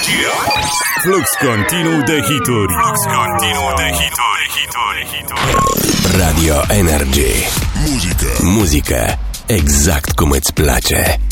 Energia. Flux continuu de hituri. Flux continuu de hituri. Radio Energy. Muzică exact cum îți place.